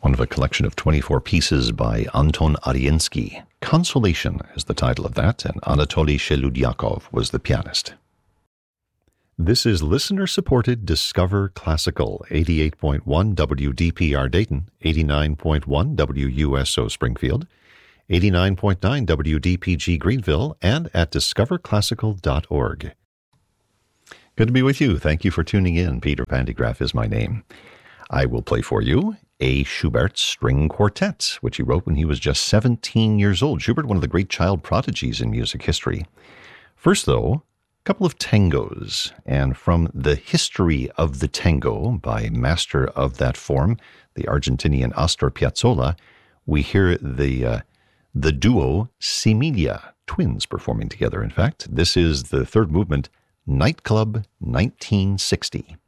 One of a collection of 24 pieces by Anton Ariensky. Consolation is the title of that, and Anatoly Sheludyakov was the pianist. This is listener-supported Discover Classical, 88.1 WDPR Dayton, 89.1 WUSO Springfield, 89.9 WDPG Greenville, and at discoverclassical.org. Good to be with you. Thank you for tuning in. Peter Pandygraph is my name. I will play for you A. Schubert String Quartet, which he wrote when he was just 17 years old. Schubert, one of the great child prodigies in music history. First, though, a couple of tangos, and from The History of the Tango by master of that form, the Argentinian Astor Piazzolla, we hear the duo Similia, twins performing together, in fact. This is the third movement, Nightclub 1960.